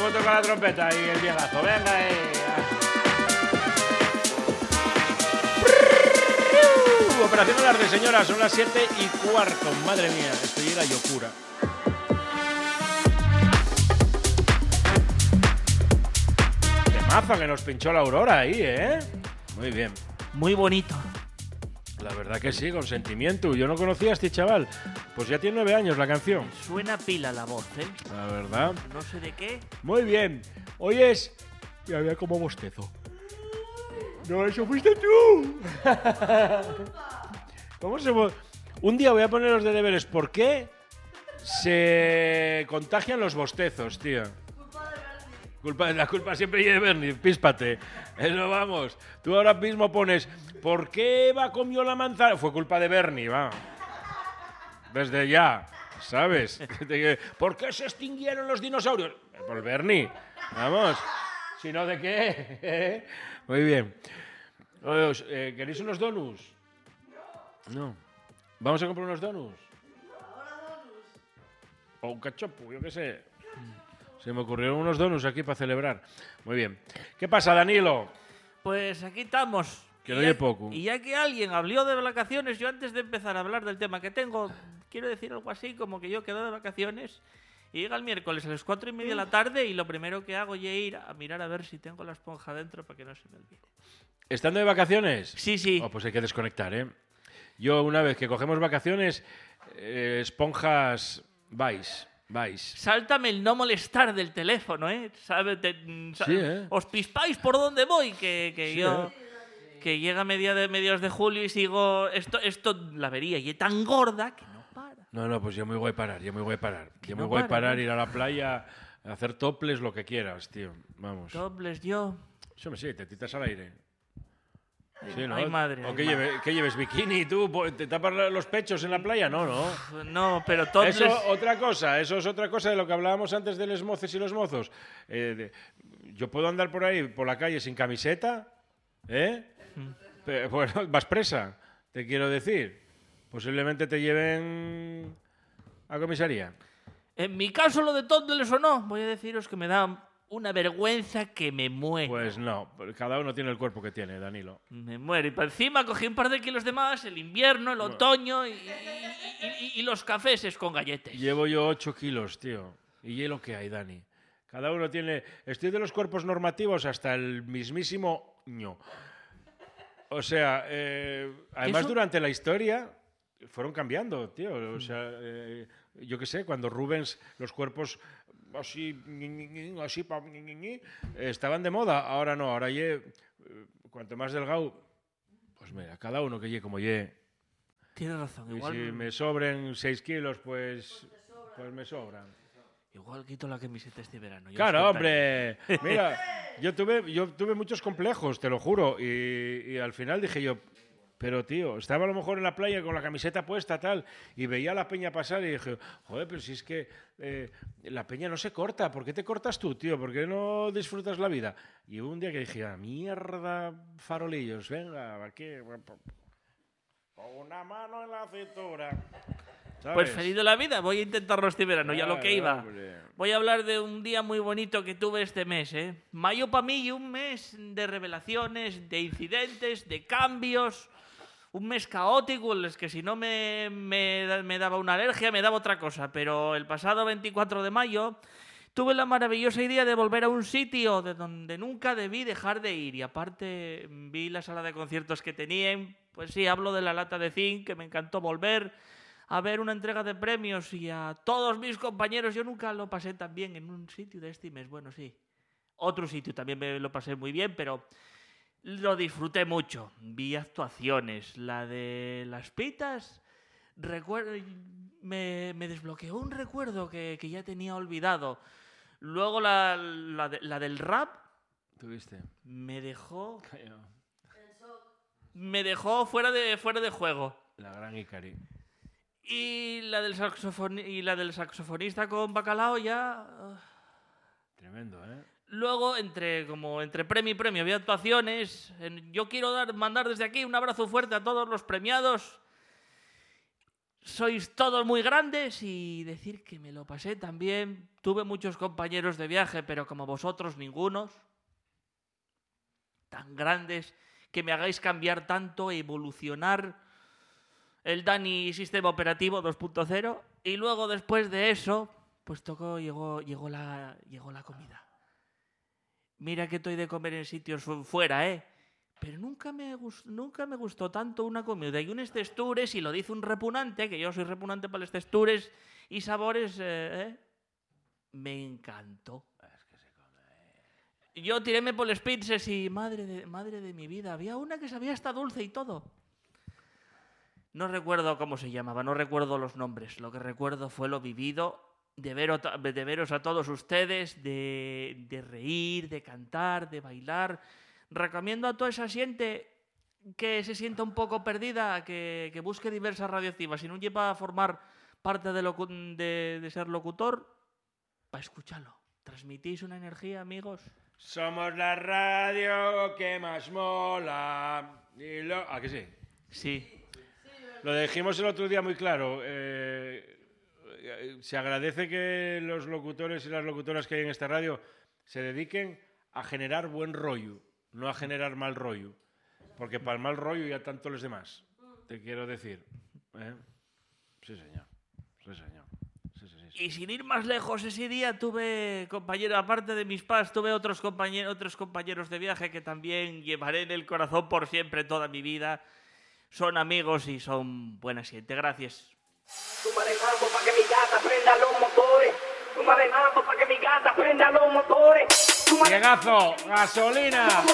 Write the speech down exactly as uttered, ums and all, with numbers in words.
cómo toca la trompeta y el viejazo. Venga ahí. Operación Alarde, señoras, son las siete y cuarto. Madre mía, esto llega a locura. Temazo que nos pinchó la Aurora ahí, ¿eh? Muy bien. Muy bonito. La verdad que sí, con sentimiento. Yo no conocía a este chaval. Pues ya tiene nueve años la canción. Suena pila la voz, ¿eh? La verdad. No sé de qué. Muy bien. Hoy es... Ya había como bostezo. No, eso fuiste tú. ¿Cómo se... Un día voy a poneros de deberes. ¿Por qué se contagian los bostezos, tío? Culpa, la culpa siempre es de Bernie, píspate. Eso vamos. Tú ahora mismo pones, ¿por qué Eva comió la manzana? Fue culpa de Bernie, va. Desde ya, ¿sabes? ¿Por qué se extinguieron los dinosaurios? Por Bernie, vamos. Si no, ¿de qué? Muy bien. Eh, ¿Queréis unos donuts? No. ¿Vamos a comprar unos donuts? O un cachopo, yo qué sé. Se me ocurrieron unos donuts aquí para celebrar. Muy bien. ¿Qué pasa, Danilo? Pues aquí estamos. Que no oye poco. Y ya que alguien habló de vacaciones, yo antes de empezar a hablar del tema que tengo, quiero decir algo así como que yo quedo de vacaciones y llega el miércoles a las cuatro y media de la tarde y lo primero que hago es ir a mirar a ver si tengo la esponja dentro para que no se me olvide. ¿Estando de vacaciones? Sí, sí. Oh, pues hay que desconectar, ¿eh? Yo, una vez que cogemos vacaciones, eh, esponjas vais. Vais. Sáltame el no molestar del teléfono, ¿eh? ¿Sabe? Te, sa- Sí, ¿eh? Os pispáis por dónde voy, que, que Sí, yo... ¿eh? Que llega a media de, mediados de julio y sigo... Esto, esto la vería y es tan gorda que no para. No, no, pues yo muy voy a parar, yo muy voy a parar. Yo no muy voy a para, parar, ¿no? ir a la playa, a hacer toples, lo que quieras, tío. Vamos. Dobles yo... Eso me sí, te titas al aire. Sí, ¿no? Ay, madre, ¿O ay, qué, madre. lleve- qué lleves, bikini tú? ¿Te tapas los pechos en la playa? No, no. No, pero topless... Eso otra cosa, eso es otra cosa de lo que hablábamos antes de los moces y los mozos. Eh, de- yo puedo andar por ahí, por la calle sin camiseta, ¿eh? Pero, bueno, vas presa, te quiero decir. Posiblemente te lleven a comisaría. En mi caso, lo de topless o no, voy a deciros que me da una vergüenza que me muero. Pues no, cada uno tiene el cuerpo que tiene, Danilo. Me muero. Y por encima cogí un par de kilos de más, el invierno, el otoño y, y- y- y- y los cafés con galletas. Llevo yo ocho kilos, tío. Y hielo que hay, Dani. Cada uno tiene... Estoy de los cuerpos normativos hasta el mismísimo ño. O sea, eh, además ¿Eso? durante la historia fueron cambiando, tío. O sea, eh, yo qué sé, cuando Rubens los cuerpos así, ñi, ñi, ñi, así pa, ñi, ñi, ñi, eh, estaban de moda. Ahora no, ahora ye, eh, cuanto más delgado, pues mira, cada uno que ye como ye. Tienes razón, Y igual, si me sobren seis kilos, pues, pues me sobran. igual quito la camiseta este verano. ya Claro, os hombre. Mira, yo tuve, yo tuve muchos complejos, te lo juro. Y, y al final dije yo, pero tío, estaba a lo mejor en la playa con la camiseta puesta, tal, y veía a la peña pasar y dije, joder, pero si es que eh, la peña no se corta, ¿por qué te cortas tú, tío? ¿Por qué no disfrutas la vida? Y hubo un día que dije, ah, mierda, farolillos, venga, aquí, con una mano en la cintura. ¿Sabes? Pues feliz de la vida, voy a intentarlo este verano, ya lo que Claro, iba. hombre. Voy a hablar de un día muy bonito que tuve este mes, ¿eh? Mayo para mí, un mes de revelaciones, de incidentes, de cambios, un mes caótico en el que si no me, me, da- me daba una alergia, me daba otra cosa. Pero el pasado veinticuatro de mayo tuve la maravillosa idea de volver a un sitio de donde nunca debí dejar de ir. Y aparte vi la sala de conciertos que tenían, pues sí, hablo de la Lata de Zinc, que me encantó volver a ver una entrega de premios y a todos mis compañeros. Yo nunca lo pasé tan bien en un sitio de este mes. Bueno, sí, otro sitio también me lo pasé muy bien, pero lo disfruté mucho. Vi actuaciones, la de las pitas, recuerdo, me, me desbloqueó un recuerdo que, que ya tenía olvidado. Luego la, la, de- la del rap ¿Tuviste? me dejó, me dejó fuera de, fuera de juego. La gran Icari. Y la del saxofoni- y la del saxofonista con bacalao ya. ah. Tremendo, ¿eh? Luego, entre, como entre premio y premio, había actuaciones. En- yo quiero dar, mandar desde aquí un abrazo fuerte a todos los premiados. sois todos muy grandes y decir que me lo pasé también. Tuve muchos compañeros de viaje, pero como vosotros, ningunos. Tan grandes que me hagáis cambiar tanto, evolucionar el Dani sistema operativo dos punto cero. Y luego, después de eso, pues tocó, llegó, llegó, la, llegó la comida. Mira que estoy de comer en sitios fuera, ¿eh? Pero nunca me, gust, nunca me gustó tanto una comida y unos textures, y lo dice un repugnante, que yo soy repugnante para los textures y sabores, eh, ¿eh? Me encantó. Es que se come. Yo tiréme por los pizzas y madre de, madre de mi vida, había una que sabía hasta dulce y todo. No recuerdo cómo se llamaba, no recuerdo los nombres. Lo que recuerdo fue lo vivido, de, ver, de veros a todos ustedes, de, de reír, de cantar, de bailar. Recomiendo a toda esa gente que se sienta un poco perdida, que, que busque diversas radioactivas. Si no lleva a formar parte de, locu de, de ser locutor, para escucharlo. ¿Transmitís una energía, amigos? Somos la radio que más mola. Y lo... ¿A que sí? Sí. Lo dijimos el otro día muy claro. Eh, se agradece que los locutores y las locutoras que hay en esta radio se dediquen a generar buen rollo, no a generar mal rollo. Porque para el mal rollo ya tanto los demás, te quiero decir. ¿Eh? Sí, señor. Sí, señor. Sí, sí, sí, sí. Y sin ir más lejos, ese día tuve compañeros, aparte de mis padres, tuve otros compañeros, otros compañeros de viaje que también llevaré en el corazón por siempre, toda mi vida. Son amigos y son buena gente. Gracias. Tumba de mambo pa' que mi gata prenda los motores. Tumba de mambo pa' que mi gata prenda los motores. Llegazo, gasolina.